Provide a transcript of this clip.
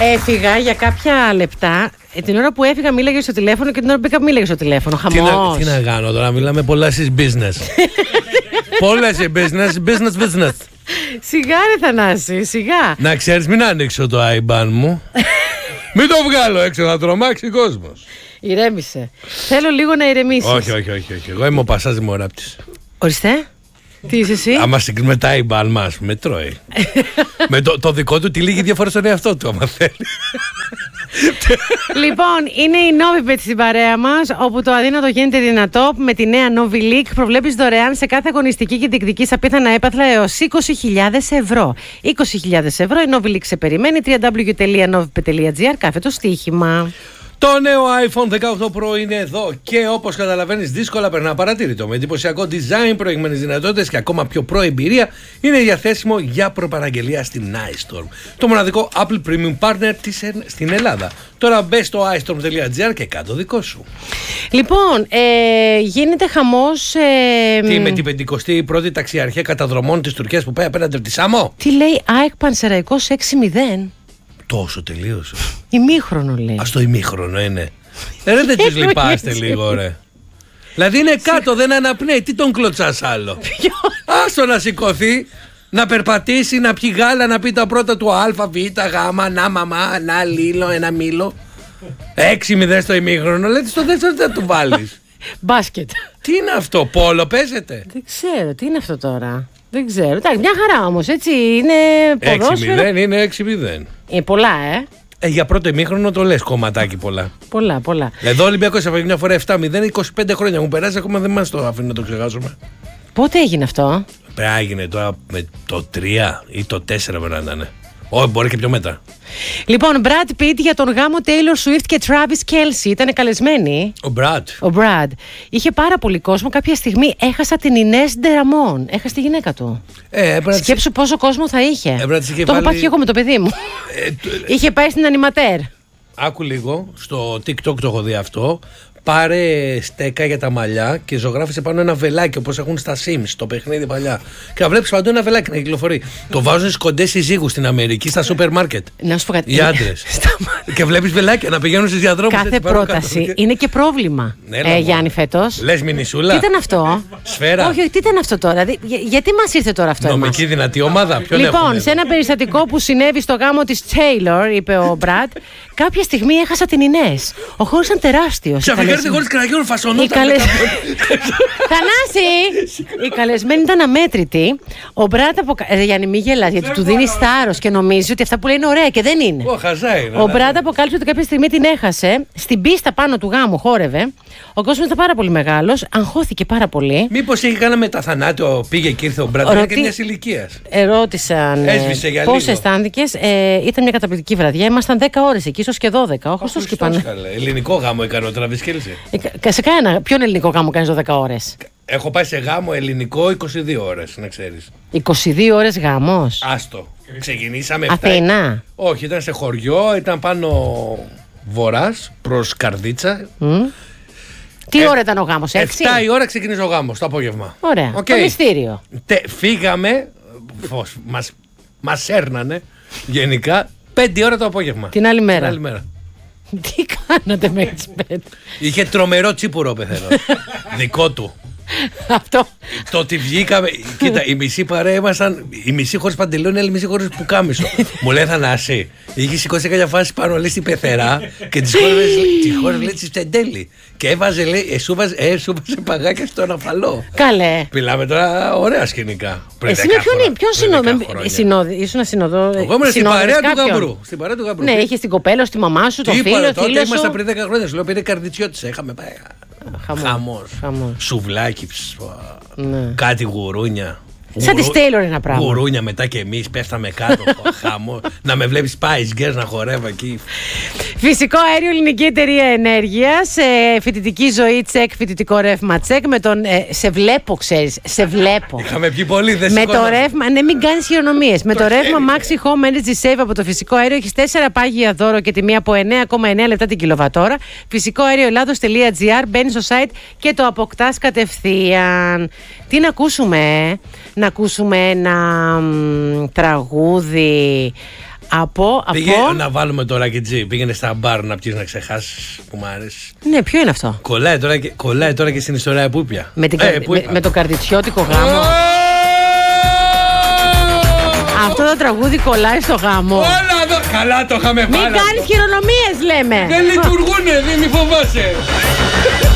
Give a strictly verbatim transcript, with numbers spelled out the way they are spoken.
Έφυγα για κάποια λεπτά. Ε, την ώρα που έφυγα μίλαγε στο τηλέφωνο και την ώρα που μπήκα μίλαγε στο τηλέφωνο. Χαμός. Τι να, τι να κάνω τώρα, μιλάμε πολλά στις business. Πολλά σε business, business, business. Σιγά ρε Θανάση, σιγά. Να ξέρεις, μην ανοίξω το άι μπαν μου. Μην το βγάλω έξω να τρομάξει κόσμος. Ηρέμησε. Θέλω λίγο να ηρεμήσεις. Όχι, όχι, όχι, όχι. Εγώ είμαι ο Πασάς Δημοράπτης. Ορίστε. Τι είσαι εσύ? Άμα συγκρίνουμε τα άι μπαν μας, με τρώει. Με το, το δικό του τη λίγη διαφορά στον εαυτό του, άμα θέλει. Λοιπόν, είναι η Novibet στην παρέα μας, όπου το αδύνατο γίνεται δυνατό. Με τη νέα Novi League προβλέπεις δωρεάν σε κάθε αγωνιστική και διεκδικείς απίθανα έπαθλα έως είκοσι χιλιάδες ευρώ. είκοσι χιλιάδες ευρώ η Novi League σε περιμένει. double-u double-u double-u τελεία novibet τελεία gr κάθετο στοίχημα. Το νέο άιφον δεκαοκτώ Pro είναι εδώ και όπως καταλαβαίνεις δύσκολα περνά παρατήρητο. Με εντυπωσιακό design, προηγμένες δυνατότητες και ακόμα πιο pro εμπειρία είναι διαθέσιμο για προπαραγγελία στην iStorm. Το μοναδικό Apple Premium Partner της στην Ελλάδα. Τώρα μπες στο άι στορμ τελεία τζι άρ και κάτω δικό σου. Λοιπόν, ε, γίνεται χαμός... Ε, τι με την πενηκοστή πρώτη ταξιαρχία καταδρομών της Τουρκίας που πάει απέναντι από τη Σάμο. Τι λέει ΑΕΚ Πανσεραϊκός έξι μηδέν. Τόσο τελείωσε. Ημίχρονο λέει. Α, το ημίχρονο είναι. Ρε δεν τους λυπάστε λίγο ρε. Δηλαδή είναι κάτω, δεν αναπνέει. Τι τον κλωτσάς άλλο? Άστο να σηκωθεί, να περπατήσει, να πιει γάλα, να πει τα πρώτα του α, β, γ, να μαμά, να λίλο, ένα μήλο. έξι μηδέν στο ημίχρονο, λέτε στο δεύτερο δεν του βάλεις. Μπάσκετ. Τι είναι αυτό, πόλο παίζεται? Δεν ξέρω, τι είναι αυτό τώρα. Δεν ξέρω. Εντάξει, μια χαρά όμως, έτσι είναι ποδόσφαιρο. έξι μηδέν είναι έξι μηδέν. Είναι πολλά, ε. ε. Για πρώτο ημίχρονο το λες κομματάκι πολλά. Πολλά, πολλά. Εδώ ο Ολυμπιακός έφαγε μια φορά επτά μηδέν, είκοσι πέντε χρόνια μου περάσει, ακόμα δεν μας το αφήνει να το ξεχάσουμε. Πότε έγινε αυτό? Πρέπει να έγινε τώρα με το τρία ή το τέσσερα πρέπει να ήταν. Όχι, μπορεί και πιο μετά. Λοιπόν, Brad Pitt για τον γάμο Taylor Swift και Travis Kelce ήταν καλεσμένοι. Ο Brad. Ο Brad. Είχε πάρα πολύ κόσμο. Κάποια στιγμή έχασα την Inés de Ramon. Έχασε τη γυναίκα του. Ε, Σκέψου της... πόσο κόσμο θα είχε. Ε, το είχε το έχω πάθει και εγώ με το παιδί μου. Ε, είχε πάει στην Animateur. Άκου λίγο, στο TikTok το έχω δει αυτό. Πάρε στέκα για τα μαλλιά και ζωγράφησε πάνω ένα βελάκι όπως έχουν στα Sims, το παιχνίδι παλιά. Και να βλέπεις παντού ένα βελάκι να κυκλοφορεί. Το βάζουν στις κοντές συζύγους στην Αμερική, στα σούπερ μάρκετ. Να σου πω κάτι. Οι άντρες. Και βλέπεις βελάκια να πηγαίνουν στις διαδρόμους. Κάθε πρόταση κάτω. Είναι και πρόβλημα. Ε, Γιάννη, φέτος. Λες μινισούλα. Τι ήταν αυτό? Σφαίρα. Όχι, τι ήταν αυτό τώρα? Για, γιατί μας ήρθε τώρα αυτό? Νομική εμάς? Δυνατή ομάδα. Ποιον λοιπόν, σε ένα περιστατικό που συνέβη στο γάμο της Taylor, είπε ο Μπραντ, κάποια στιγμή έχασα την Ινές. Ο χώρος ήταν τεράστιος. Χωρίς κραγιόν φασονόταν. Καλεσ... Θανάση! Η καλεσμένη ήταν αμέτρητη. Ο Μπράτ αποκα... ε, Γιάννη, μη γελάς, γιατί του δίνει θάρρος και νομίζει ότι αυτά που λέει είναι ωραία και δεν είναι. Ο, χαζά είναι, ο Μπράτ αποκάλυψε ότι κάποια στιγμή την έχασε. Στην πίστα πάνω του γάμου χόρευε. Ο κόσμος ήταν πάρα πολύ μεγάλος. Αγχώθηκε πάρα πολύ. Μήπως είχε κάνει μεταθανάτιο, πήγε και ήρθε ο Μπράτ. Ρωτη... και μια ηλικία. Ερώτησαν πώς αισθάνθηκες. Ε, ήταν μια καταπληκτική βραδιά. Ήμασταν δέκα ώρες εκεί, ίσως και δώδεκα. Ο Χριστός κυπάνε. Ελληνικό γάμο έκανε ο Travis Kelce. Σε κανένα, ποιον ελληνικό γάμο κάνεις δώδεκα ώρες? Έχω πάει σε γάμο ελληνικό είκοσι δύο ώρες, να ξέρεις. είκοσι δύο ώρες γάμος. Άστο. Ξεκινήσαμε. Αθήνα. Όχι, ήταν σε χωριό, ήταν πάνω βορράς προς Καρδίτσα. Mm. Τι ε, ώρα ήταν ο γάμος, έξι? εφτά η ώρα ξεκίνησε ο γάμος, το απόγευμα. Ωραία, okay. Το μυστήριο. Τε, φύγαμε, φως, μας, μας έρνανε γενικά πέντε ώρα το απόγευμα. Την άλλη μέρα. Την άλλη μέρα. Τι κάνατε μέχρι τις πέντε? Είχε τρομερό τσίπουρο πεθαίνω. Δικό του. Αυτό. Το ότι βγήκαμε. Κοίτα, η μισή παρέα ήμασταν. Η μισή χωρίς παντελόνι, η μισή χωρίς πουκάμισο. Μου λέει Θανάση, είχε σηκώσει κάποια φάση πάνω λέει στην πεθερά και τις χώρες λέει τη Στεντέλη. Και έβαζε, λέει, εσούβαζε παγάκια στον αφαλό. Καλέ. Μιλάμε τώρα ωραία σκηνικά. Εσύ με ποιον συνόδη, ήσουν συνοδό? Εγώ ήμουν στην παρέα του γαμπρού. Στην παρέα του γαμπρού. Ναι, είχε την κοπέλα, τη μαμά σου, το φίλο. Τότε ήμασταν πριν δέκα χρόνια. Σου λέω πήρε καρδιτσιώτησα. Είχαμε πάει. Χαμός. Σουβλάκι, ναι. Κάτι γουρούνια. Σαν τη Taylor ένα πράγμα. Γουρούνια μετά και εμείς πέφταμε κάτω. Χαμό. Να με βλέπεις Spice Girls να χορεύω εκεί. Φυσικό αέριο, Ελληνική Εταιρεία Ενέργειας. Ε, φοιτητική ζωή τσεκ, φοιτητικό ρεύμα τσεκ. Με τον, ε, σε βλέπω, ξέρεις. Σε βλέπω. Είχαμε πει πολύ, δεν με το ρεύμα, ναι, μην κάνεις χειρονομίες. Με το ρεύμα Maxi Home Energy Save από το φυσικό αέριο έχεις τέσσερα πάγια δώρο και τιμή από εννέα κόμμα εννέα λεπτά την κιλοβατόρα. Φυσικό αέριο Ελλάδος τελεία τζι άρ. Μπαίνεις στο site και το αποκτάς κατευθείαν. Τι να ακούσουμε, ε? Να ακούσουμε ένα μ, τραγούδι Από, Πήγε, από... να βάλουμε τώρα και τζι. Πήγαινε στα μπαρ να πιεις να ξεχάσεις που μου άρεσε. Ναι, ποιο είναι αυτό? Κολλάει τώρα και, κολλάει τώρα και στην ιστορία που πια. Με, την, ε, με, με το καρδιτσιώτικο γάμο. Αυτό το τραγούδι κολλάει στο γάμο. Όλα εδώ. Καλά το είχαμε βάλει. Μην κάνεις χειρονομίες, λέμε. Δεν λειτουργούνε, δεν μη φοβάσαι.